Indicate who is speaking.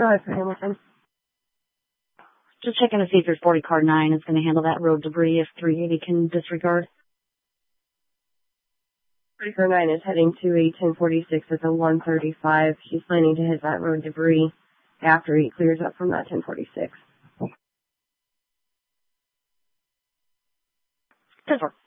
Speaker 1: Go ahead for Hamilton.
Speaker 2: Just checking to see if your 40 car 9 is going to handle that road debris if 380 can disregard.
Speaker 1: 40 car 9 is heading to a 1046 with a 135. He's planning to hit that road debris after he clears up from that 1046.
Speaker 2: 10-4.